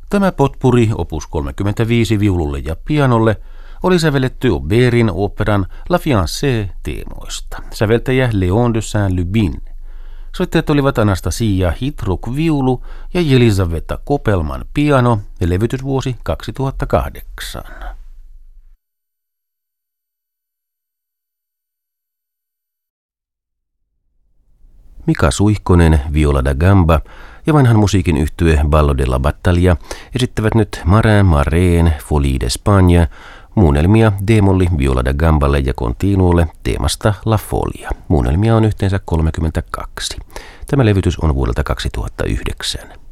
Tämä potpuri opus 35 viululle ja pianolle oli sävelletty Auberin operan La Fiancée teemoista. Säveltäjä Léon de Saint-Lubin. Soittajat olivat Anastasia Hitruk viulu ja Jelisaveta Kopelman piano ja levytysvuosi 2008. Mika Suihkonen, viola da gamba ja vanhan musiikin yhtye Ballo della Battaglia esittävät nyt Marin Mareen Folie d'Espagne muunnelmia D-molli viola da gamballe ja continuolle teemasta La Folia. Muunnelmia on yhteensä 32. Tämä levytys on vuodelta 2009.